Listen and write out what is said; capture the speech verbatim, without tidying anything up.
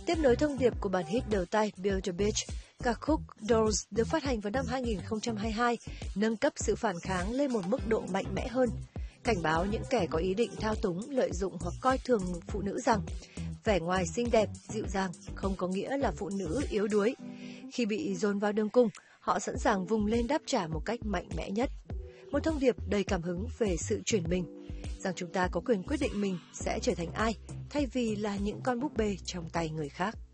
Tiếp nối thông điệp của bản hit đầu tay Build a Beach, ca khúc Doors được phát hành vào năm hai nghìn không trăm hai mươi hai, nâng cấp sự phản kháng lên một mức độ mạnh mẽ hơn, cảnh báo những kẻ có ý định thao túng, lợi dụng hoặc coi thường phụ nữ rằng vẻ ngoài xinh đẹp, dịu dàng không có nghĩa là phụ nữ yếu đuối. Khi bị dồn vào đường cùng, họ sẵn sàng vùng lên đáp trả một cách mạnh mẽ nhất. Một thông điệp đầy cảm hứng về sự chuyển mình, rằng chúng ta có quyền quyết định mình sẽ trở thành ai, thay vì là những con búp bê trong tay người khác.